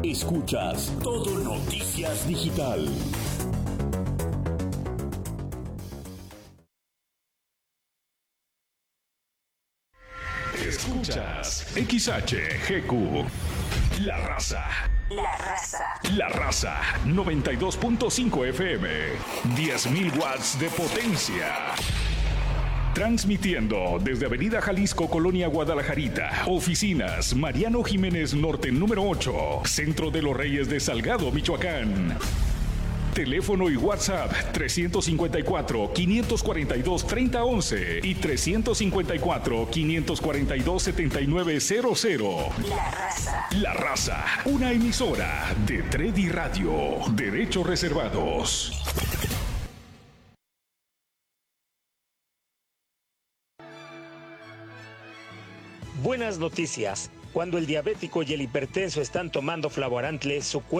Escuchas Todo Noticias Digital. Escuchas XHGQ. La Raza. La Raza. La Raza 92.5 FM. 10.000 watts de potencia. Transmitiendo desde Avenida Jalisco, Colonia Guadalajarita. Oficinas Mariano Jiménez Norte número 8. Centro de los Reyes de Salgado, Michoacán. Teléfono y WhatsApp 354-542-3011 y 354-542-7900. La Raza. La Raza, una emisora de Tredi Radio. Derechos reservados. Buenas noticias. Cuando el diabético y el hipertenso están tomando Flavorantle, su cuerpo